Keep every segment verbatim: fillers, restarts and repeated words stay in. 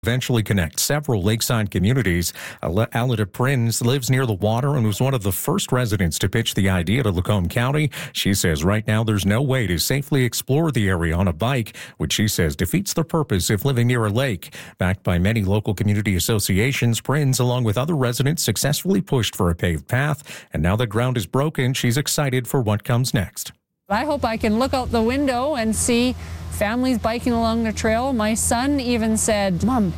eventually connect several lakeside communities. Alida Prinz lives near the water and was one of the first residents to pitch the idea to Lacombe County. She says right now there's no way to safely explore the area on a bike, which she says defeats the purpose of living near a lake. Backed by many local community associations, Prinz, along with other residents, successfully pushed for a paved path, and now the ground is broken, she's excited for what comes next. I hope I can look out the window and see families biking along the trail. My son even said, "Mom,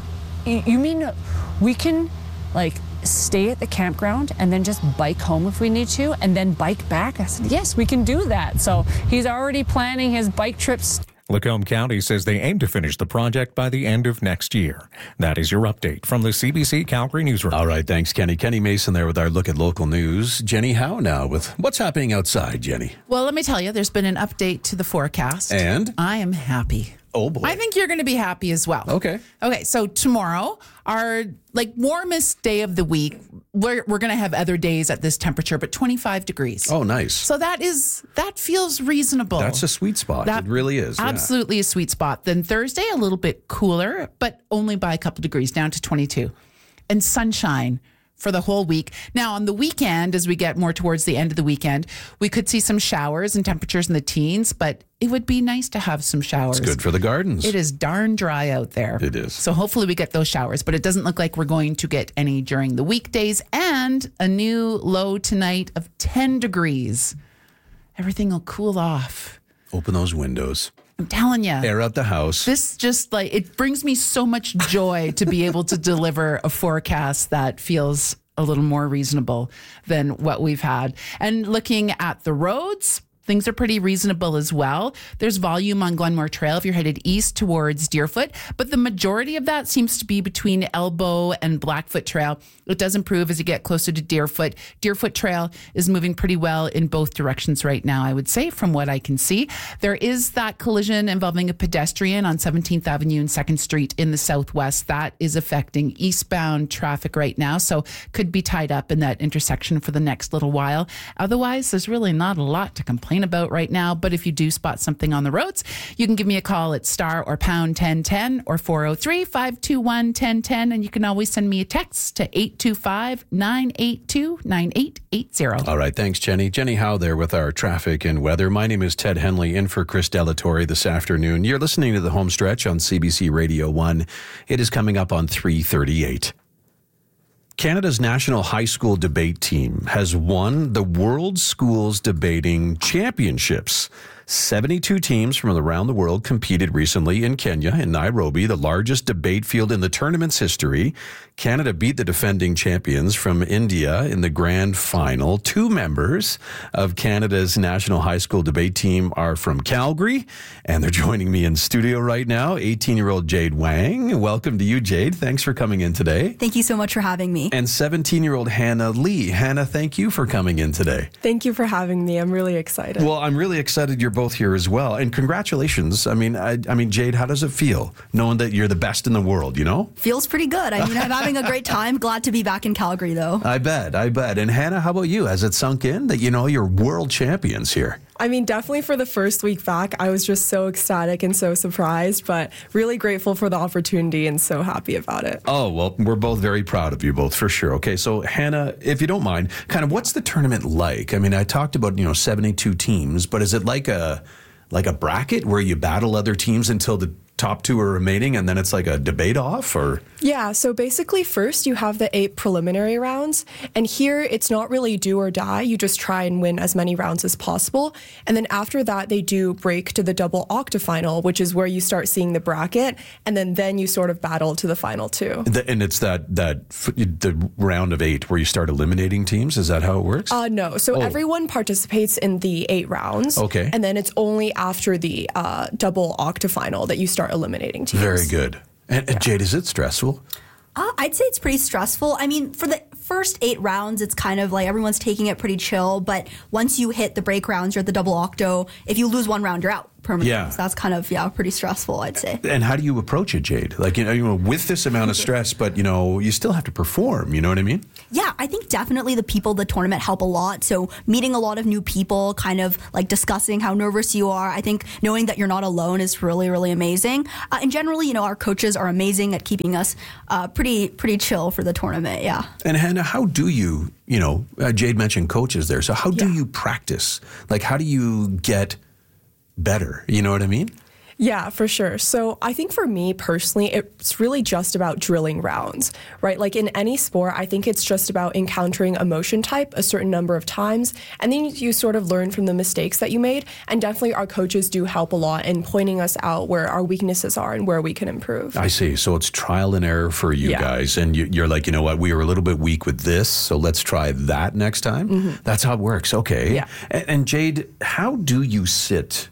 you mean we can like stay at the campground and then just bike home if we need to and then bike back?" I said, "Yes, we can do that." So he's already planning his bike trips. Lacombe County says they aim to finish the project by the end of next year. That is your update from the C B C Calgary Newsroom. All right, thanks, Kenny. Kenny Mason there with our look at local news. Jenny Howe now with what's happening outside, Jenny. Well, let me tell you, there's been an update to the forecast. And? I am happy. Oh, boy. I think you're going to be happy as well. Okay. Okay, so tomorrow, our like warmest day of the week, we're we're going to have other days at this temperature, but twenty-five degrees. Oh, nice. So that is that feels reasonable. That's a sweet spot. That it really is. Absolutely yeah. a sweet spot. Then Thursday, a little bit cooler, but only by a couple degrees, down to twenty-two. And sunshine for the whole week. Now, on the weekend, as we get more towards the end of the weekend, we could see some showers and temperatures in the teens, but it would be nice to have some showers. It's good for the gardens. It is darn dry out there. It is. So hopefully we get those showers, but it doesn't look like we're going to get any during the weekdays. And a new low tonight of ten degrees. Everything will cool off. Open those windows. I'm telling you. Air out the house. This just like, it brings me so much joy to be able to deliver a forecast that feels a little more reasonable than what we've had. And looking at the roads, things are pretty reasonable as well. There's volume on Glenmore Trail if you're headed east towards Deerfoot, but the majority of that seems to be between Elbow and Blackfoot Trail. It does improve as you get closer to Deerfoot. Deerfoot Trail is moving pretty well in both directions right now, I would say, from what I can see. There is that collision involving a pedestrian on seventeenth Avenue and second Street in the southwest. That is affecting eastbound traffic right now, so could be tied up in that intersection for the next little while. Otherwise, there's really not a lot to complain about right now, but if you do spot something on the roads, you can give me a call at star or pound ten ten or four oh three, five two one, one oh one oh, and you can always send me a text to eight two five, nine eight two, nine eight eight zero. All right, thanks, Jenny. Jenny Howe there with our traffic and weather. My name is Ted Henley, in for Chris Delatorre this afternoon. You're listening to The Home Stretch on C B C Radio one. It is coming up on three thirty-eight. Canada's National High School Debate Team has won the World Schools Debating Championships. seventy-two teams from around the world competed recently in Kenya, in Nairobi, the largest debate field in the tournament's history. Canada beat the defending champions from India in the grand final. Two members of Canada's National High School Debate Team are from Calgary, and they're joining me in studio right now. eighteen-year-old Jade Wang. Welcome to you, Jade. Thanks for coming in today. Thank you so much for having me. And seventeen-year-old Hannah Lee. Hannah, thank you for coming in today. Thank you for having me. I'm really excited. Well, I'm really excited you're both here as well. And congratulations. I mean, I, I mean, Jade, how does it feel knowing that you're the best in the world, you know? Feels pretty good. I mean, I'm having a great time. Glad to be back in Calgary, though. I bet. I bet. And Hannah, how about you? Has it sunk in that, you know, you're world champions here? I mean, definitely for the first week back, I was just so ecstatic and so surprised, but really grateful for the opportunity and so happy about it. Oh, well, we're both very proud of you both, for sure. Okay, so Hannah, if you don't mind, kind of what's the tournament like? I mean, I talked about, you know, seventy-two teams, but is it like a like a bracket where you battle other teams until the top two are remaining and then it's like a debate off, or? Yeah, so basically first you have the eight preliminary rounds, and here it's not really do or die. You just try and win as many rounds as possible. And then after that, they do break to the double octafinal, which is where you start seeing the bracket, and then then you sort of battle to the final two. The, and it's that that the round of eight where you start eliminating teams? Is that how it works? Uh, no, so oh. everyone participates in the eight rounds. Okay. And then it's only after the uh, double octafinal that you start eliminating teams. Very good. And, and Jade, is it stressful? Uh, I'd say it's pretty stressful. I mean, for the first eight rounds, it's kind of like everyone's taking it pretty chill. But once you hit the break rounds, you're at the double octo. If you lose one round, you're out. permanently. Yeah. So that's kind of, yeah, pretty stressful, I'd say. And how do you approach it, Jade? Like, you know, you know, with this amount of stress, but, you know, you still have to perform, you know what I mean? Yeah, I think definitely the people at the tournament help a lot. So meeting a lot of new people, kind of like discussing how nervous you are. I think knowing that you're not alone is really, really amazing. Uh, and generally, you know, our coaches are amazing at keeping us uh, pretty, pretty chill for the tournament. Yeah. And Hannah, how do you, you know, uh, Jade mentioned coaches there. So how do Yeah. you practice? Like, how do you get better? You know what I mean? Yeah, for sure. So I think for me personally, it's really just about drilling rounds, right? Like in any sport, I think it's just about encountering a motion type a certain number of times, and then you sort of learn from the mistakes that you made. And definitely our coaches do help a lot in pointing us out where our weaknesses are and where we can improve. I see. So it's trial and error for you Yeah. guys. And you, you're like, you know what, we were a little bit weak with this, so let's try that next time. Mm-hmm. That's how it works. Okay. Yeah. And, and Jade, how do you sit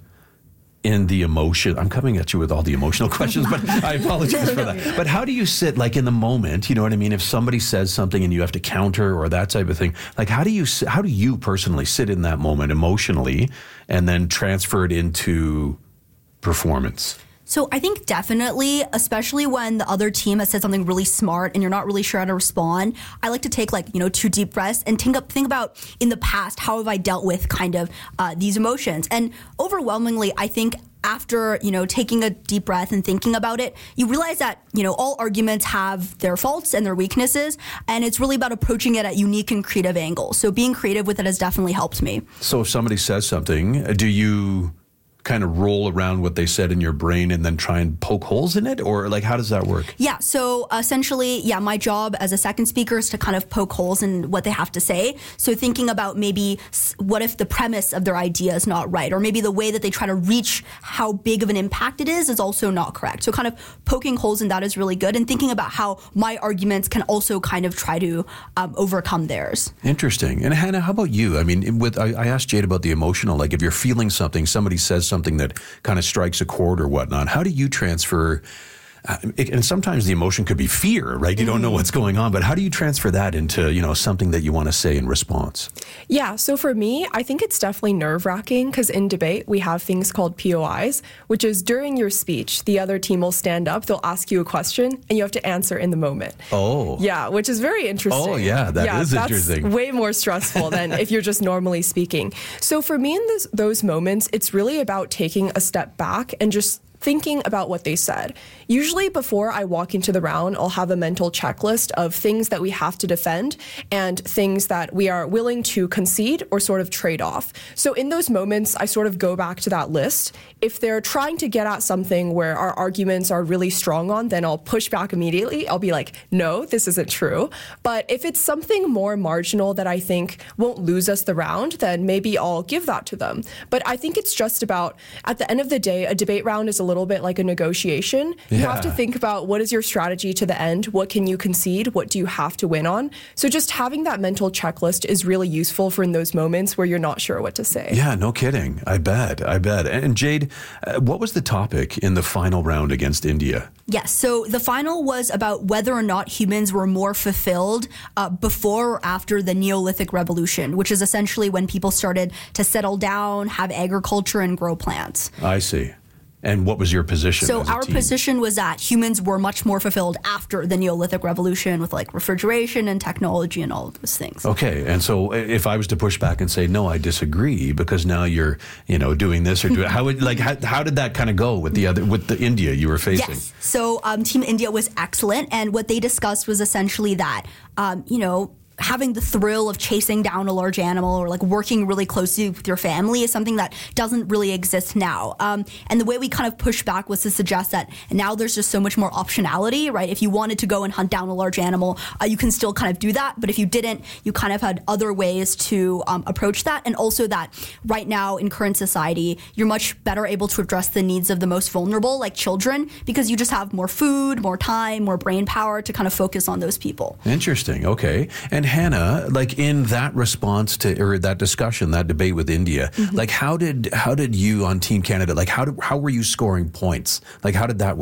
in the emotion? I'm coming at you with all the emotional questions, but I apologize for that. But how do you sit like in the moment? You know what I mean? If somebody says something and you have to counter or that type of thing, like how do you si- how do you personally sit in that moment emotionally and then transfer it into performance? So I think definitely, especially when the other team has said something really smart and you're not really sure how to respond, I like to take like, you know, two deep breaths and think up, think about in the past, how have I dealt with kind of uh, these emotions? And overwhelmingly, I think after, you know, taking a deep breath and thinking about it, you realize that, you know, all arguments have their faults and their weaknesses, and it's really about approaching it at unique and creative angles. So being creative with it has definitely helped me. So if somebody says something, do you kind of roll around what they said in your brain and then try and poke holes in it? Or like, how does that work? Yeah. So essentially, yeah, my job as a second speaker is to kind of poke holes in what they have to say. So thinking about maybe s- what if the premise of their idea is not right, or maybe the way that they try to reach how big of an impact it is is also not correct. So kind of poking holes in that is really good, and thinking about how my arguments can also kind of try to um, overcome theirs. Interesting. And Hannah, how about you? I mean, with I, I asked Jade about the emotional, like if you're feeling something, somebody says something that kind of strikes a chord or whatnot, how do you transfer? Uh, it, and sometimes the emotion could be fear, right? You don't know what's going on, but how do you transfer that into, you know, something that you want to say in response? Yeah, so for me, I think it's definitely nerve-wracking because in debate, we have things called P O Is, which is during your speech, the other team will stand up, they'll ask you a question, and you have to answer in the moment. Oh. Yeah, which is very interesting. Oh, yeah, that yeah, is that's interesting. way more stressful than if you're just normally speaking. So for me in this, those moments, it's really about taking a step back and just thinking about what they said. Usually before I walk into the round, I'll have a mental checklist of things that we have to defend and things that we are willing to concede or sort of trade off. So in those moments, I sort of go back to that list. If they're trying to get at something where our arguments are really strong on, then I'll push back immediately. I'll be like, no, this isn't true. But if it's something more marginal that I think won't lose us the round, then maybe I'll give that to them. But I think it's just about, at the end of the day, a debate round is a little bit like a negotiation. You Yeah. have to think about what is your strategy to the end? What can you concede? What do you have to win on? So just having that mental checklist is really useful for in those moments where you're not sure what to say. Yeah, no kidding. I bet. I bet. And Jade, uh, what was the topic in the final round against India? Yes. So the final was about whether or not humans were more fulfilled uh, before or after the Neolithic Revolution, which is essentially when people started to settle down, have agriculture, and grow plants. I see. And what was your position? So as a our team? position was that humans were much more fulfilled after the Neolithic Revolution with like refrigeration and technology and all of those things. Okay, and so if I was to push back and say no, I disagree because now you're, you know, doing this or doing how would like how, how did that kind of go with the other with the India you were facing? Yes. So um, Team India was excellent, and what they discussed was essentially that, um, you know, having the thrill of chasing down a large animal or like working really closely with your family is something that doesn't really exist now. Um, and the way we kind of pushed back was to suggest that now there's just so much more optionality, right? If you wanted to go and hunt down a large animal, uh, you can still kind of do that. But if you didn't, you kind of had other ways to um, approach that. And also that right now in current society, you're much better able to address the needs of the most vulnerable, like children, because you just have more food, more time, more brain power to kind of focus on those people. Interesting. Okay. And Hannah, like in that response to or that discussion, that debate with India, mm-hmm. like how did how did you on Team Canada, like how did, how were you scoring points? Like how did that work?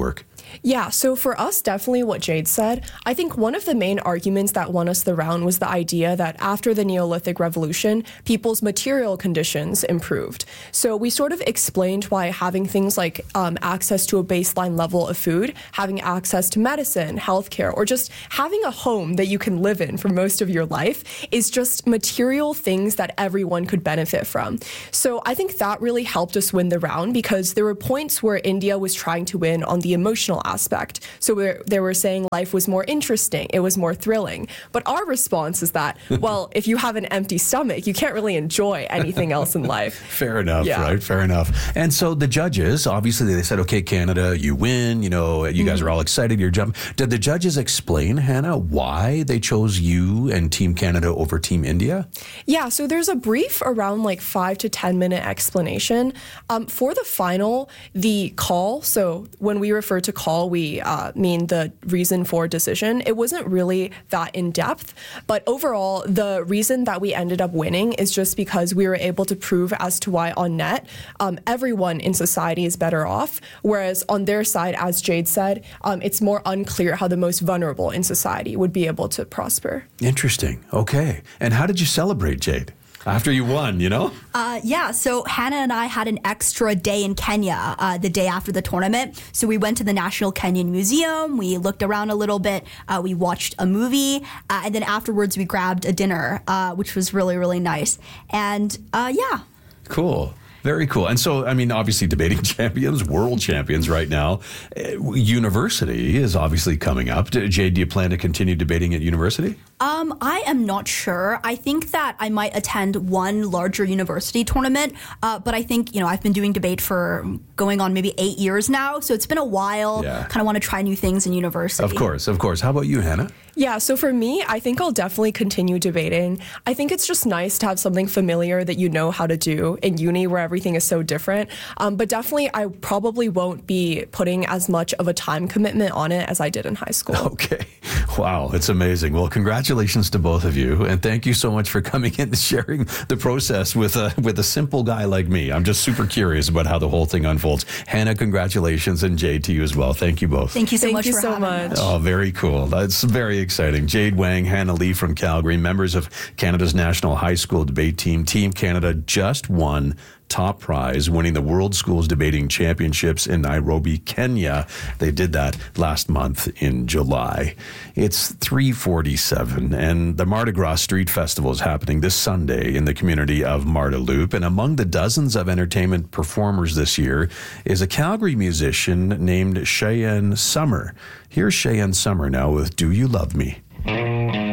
Yeah, so for us, definitely what Jade said. I think one of the main arguments that won us the round was the idea that after the Neolithic Revolution, people's material conditions improved. So we sort of explained why having things like um, access to a baseline level of food, having access to medicine, healthcare, or just having a home that you can live in for most of your life is just material things that everyone could benefit from. So I think that really helped us win the round because there were points where India was trying to win on the emotional aspect. So we're, they were saying life was more interesting, it was more thrilling. But our response is that, well, if you have an empty stomach, you can't really enjoy anything else in life. Fair enough, Yeah. right? Fair enough. And so the judges, obviously they said, okay, Canada, you win, you know, you guys are all excited, you're jumping. Did the judges explain, Hannah, why they chose you and Team Canada over Team India? Yeah, so there's a brief around like five to ten minute explanation. Um, for the final, the call, so when we refer to call, we uh, mean the reason for decision. It wasn't really that in depth, but overall, the reason that we ended up winning is just because we were able to prove as to why on net, um, everyone in society is better off, whereas on their side, as Jade said, um, it's more unclear how the most vulnerable in society would be able to prosper. Interesting. Okay. And how did you celebrate, Jade? After you won, you know? Uh, yeah, so Hannah and I had an extra day in Kenya uh, the day after the tournament. So we went to the National Kenyan Museum, we looked around a little bit, uh, we watched a movie, uh, and then afterwards we grabbed a dinner, uh, which was really, really nice. And uh, yeah. Cool. Very cool. And so, I mean, obviously debating champions, world champions right now. Uh, University is obviously coming up. D- Jade, do you plan to continue debating at university? Um, I am not sure. I think that I might attend one larger university tournament, uh, but I think, you know, I've been doing debate for going on maybe eight years now, so it's been a while. Yeah. Kind of want to try new things in university. Of course, of course. How about you, Hannah? Yeah, so for me, I think I'll definitely continue debating. I think it's just nice to have something familiar that you know how to do in uni where everything is so different. Um, but definitely, I probably won't be putting as much of a time commitment on it as I did in high school. Okay. Wow, it's amazing. Well, congratulations to both of you. And thank you so much for coming in and sharing the process with a, with a simple guy like me. I'm just super curious about how the whole thing unfolds. Hannah, congratulations, and Jade to you as well. Thank you both. Thank you so Thank much you for so having much. me. Oh, very cool. That's very exciting. Jade Wang, Hannah Lee from Calgary, members of Canada's National High School Debate Team. Team Canada just won top prize, winning the World Schools Debating Championships in Nairobi, Kenya. They did that last month in July. It's three forty-seven, and the Mardi Gras Street Festival is happening this Sunday in the community of Marda Loop. And among the dozens of entertainment performers this year is a Calgary musician named Cheyenne Summer. Here's Cheyenne Summer now with Do You Love Me?